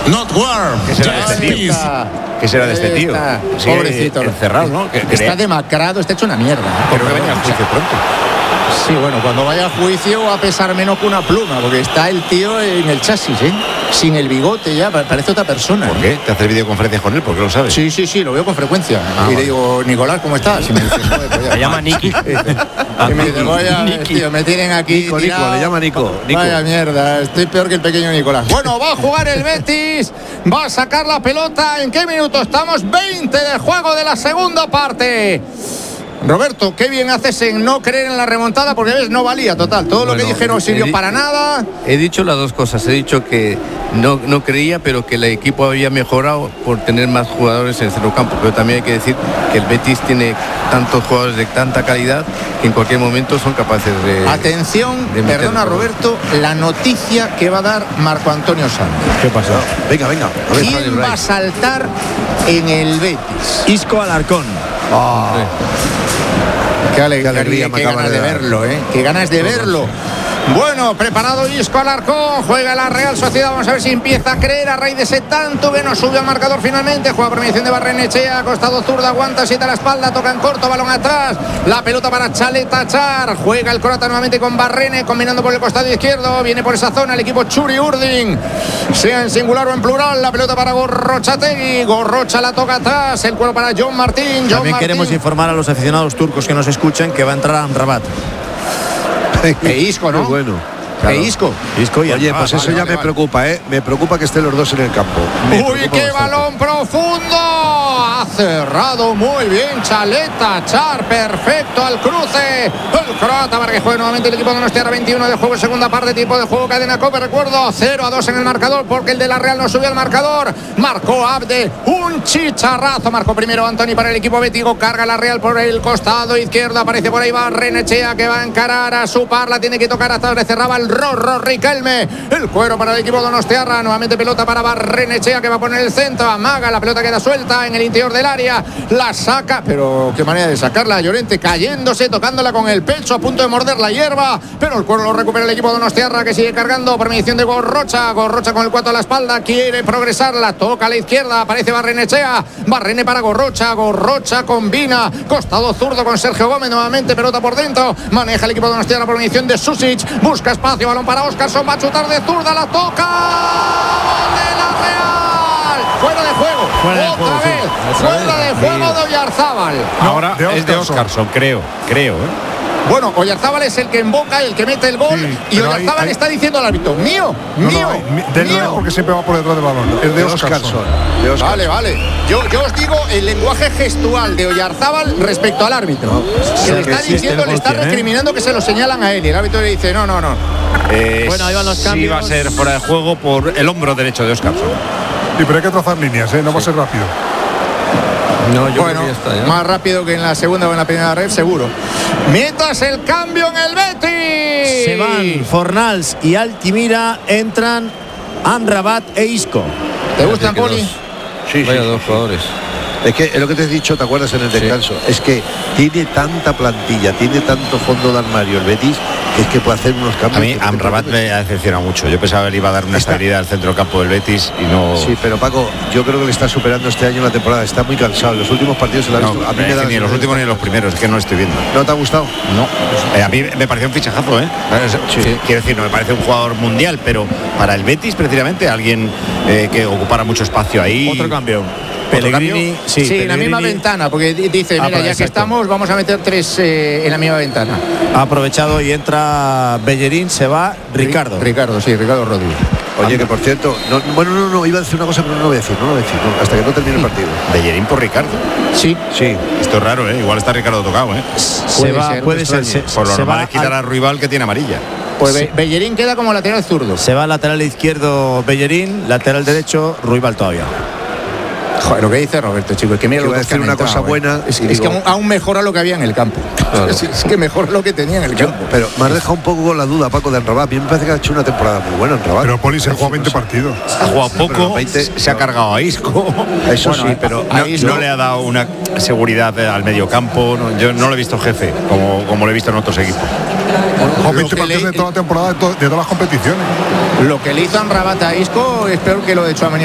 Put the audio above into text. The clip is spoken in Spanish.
not warm. ¿Qué será de este tío? ¿Qué será de este tío? Pobrecito. Encerrado, ¿no? Está demacrado, está hecho una mierda. Creo que venía al juicio pronto. Sí, bueno, cuando vaya a juicio va a pesar menos que una pluma, porque está el tío en el chasis, sin el bigote ya, parece otra persona. ¿Por qué? ¿Te haces videoconferencias con él? ¿Por qué lo sabes? Sí, lo veo con frecuencia. Y le digo, Nicolás, ¿cómo estás? Y me dice, joder, pues ya. Le llama Nicky. Y me dice, vaya, tío, me tienen aquí Nico, tirado. le llama Nico. Vaya mierda, estoy peor que el pequeño Nicolás. Bueno, va a jugar el Betis, va a sacar la pelota. ¿En qué minuto estamos? 20 de juego de la segunda parte. Roberto, qué bien haces en no creer en la remontada, porque ves, no valía total. Todo lo que dije no sirvió para nada. He dicho las dos cosas. He dicho que no creía, pero que el equipo había mejorado por tener más jugadores en el centrocampo. Pero también hay que decir que el Betis tiene tantos jugadores de tanta calidad que en cualquier momento son capaces de... Atención, perdona Roberto, la noticia que va a dar Marco Antonio Sanz. ¿Qué pasó? Venga. A ver, ¿quién va a saltar en el Betis? Isco Alarcón. Qué alegría, qué ganas de verlo, qué ganas de verlo. Bueno, preparado Isco Alarcón, juega la Real Sociedad, vamos a ver si empieza a creer a raíz de ese tanto que nos sube al marcador finalmente. Juega por mediación de Barrenechea, costado zurdo, aguanta, siete a la espalda, toca en corto, balón atrás, la pelota para Chaleta Char, juega el croata nuevamente con Barrene, combinando por el costado izquierdo, viene por esa zona el equipo Churi Urdin, sea en singular o en plural, la pelota para Gorrochategui, Gorrocha la toca atrás, el cuero para John Martín. También queremos informar a los aficionados turcos que nos escuchen que va a entrar a Amrabat. Isco, ¿no? Muy bueno. Claro. Isco y oye, pues eso ya me preocupa, Me preocupa que estén los dos en el campo. Uy, qué balón profundo. Ha cerrado muy bien Chaleta Char, perfecto al cruce. El croata para que juegue nuevamente el equipo de Donostia. 21 de juego, segunda parte, tiempo de juego, cadena Cope. Recuerdo, 0-2 en el marcador porque el de la Real no subió al marcador. Marcó Abde, un chicharrazo. Marcó primero Antoni para el equipo bético. Carga la Real por el costado izquierdo. Aparece por ahí Barrenechea que va a encarar a su par. La tiene que tocar hasta donde cerraba el Rorro Riquelme. El cuero para el equipo donostiarra. Nuevamente pelota para Barrenechea que va a poner el centro. Amaga, la pelota queda suelta en el interior del área. La saca, pero qué manera de sacarla. Llorente cayéndose, tocándola con el pecho, a punto de morder la hierba. Pero el cuero lo recupera el equipo donostiarra que sigue cargando por mediación de Gorrocha. Gorrocha con el 4 a la espalda. Quiere progresar, la toca a la izquierda. Aparece Barrenechea. Barrene para Gorrocha. Gorrocha combina. Costado zurdo con Sergio Gómez. Nuevamente pelota por dentro. Maneja el equipo donostiarra por mediación de Susic. Busca espacio. Balón para Óscarson, va a chutar de zurda, la toca. ¡Gol de la Real! Fuera de juego. Otra vez. Fuera de juego de Oyarzábal. Ahora es de Óscarson, creo. Bueno, Oyarzábal es el que emboca, el que mete el gol, y Oyarzábal está diciendo al árbitro, mío. Porque siempre va por detrás del balón. Es de Óscarson. Vale. Yo os digo el lenguaje gestual de Oyarzábal respecto al árbitro. Que le está diciendo, le está recriminando que se lo señalan a él. Y el árbitro le dice, no. Bueno, ahí van los cambios. Sí va a ser fuera de juego por el hombro derecho de Óscarson. Sí, pero hay que trazar líneas, no va a ser rápido. No, yo creo que ya está, más rápido que en la segunda o en la primera red, seguro. Mientras el cambio en el Betis. Se van Fornals y Altimira, entran Amrabat e Isco. ¿Te gustan, Poli? Sí. Vaya dos jugadores. Es que lo que te he dicho, ¿te acuerdas en el descanso? Es que tiene tanta plantilla, tiene tanto fondo de armario el Betis, que es que puede hacer unos cambios. A mí Amrabat me ha decepcionado mucho. Yo pensaba que le iba a dar una estabilidad al centrocampo del Betis y no... Sí, pero Paco, yo creo que le está superando este año la temporada. Está muy cansado. En los últimos partidos se lo ha visto. A mí me da ni en los últimos ni en los primeros, es que no lo estoy viendo. ¿No te ha gustado? No. A mí me pareció un fichajazo, Sí. Quiero decir, no me parece un jugador mundial, pero para el Betis, precisamente, alguien que ocupara mucho espacio ahí. Otro cambio. Pellegrini, en la misma ventana, porque dice, mira, ya que estamos, vamos a meter tres en la misma ventana. Ha aprovechado y entra Bellerín, se va Ricardo Rodríguez. Oye, que por cierto, no, iba a decir una cosa, pero no lo voy a decir, hasta que no termine el partido. Bellerín por Ricardo. Sí. Esto es raro, Igual está Ricardo tocado, Puede ser. Por lo normal es quitar a Ruibal, que tiene amarilla. Pues Bellerín queda como lateral zurdo. Se va lateral izquierdo Bellerín, lateral derecho Ruibal todavía. Joder, lo que dice Roberto, chico, es que mira lo que decir una cosa buena. Es que aún mejora lo que había en el campo. Claro. Es que mejora lo que tenía en el campo. Pero me has dejado un poco con la duda, Paco, de Amrabat. A mí me parece que ha hecho una temporada muy buena Amrabat. Pero Poli se ha jugado 20 partidos. Ha jugado poco, se ha cargado a Isco. Eso sí, pero no le ha dado una seguridad al medio campo. Yo no lo he visto jefe, como lo he visto en otros equipos. Jugó 20 partidos de toda la temporada, de todas las competiciones. Lo que le hizo Amrabat a Isco es peor que lo de Tchouaméni